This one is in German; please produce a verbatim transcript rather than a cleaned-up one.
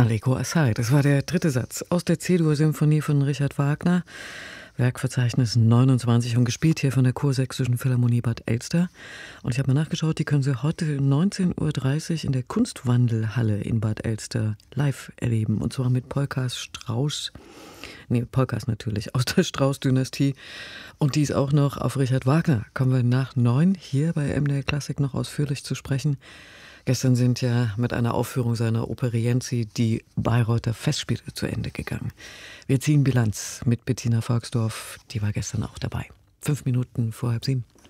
Allegro assai, das war der dritte Satz aus der C-Dur-Symphonie von Richard Wagner, Werkverzeichnis neunundzwanzig und gespielt hier von der Kursächsischen Philharmonie Bad Elster. Und ich habe mal nachgeschaut, die können Sie heute neunzehn Uhr dreißig in der Kunstwandelhalle in Bad Elster live erleben. Und zwar mit Polkas Strauß, nee, Polkas natürlich, aus der Strauß-Dynastie. Und dies auch noch auf Richard Wagner. Kommen wir nach neun hier bei M D R Klassik noch ausführlich zu sprechen. Gestern sind ja mit einer Aufführung seiner Operienzi die Bayreuther Festspiele zu Ende gegangen. Wir ziehen Bilanz mit Bettina Volksdorf, die war gestern auch dabei. Fünf Minuten vor halb sieben.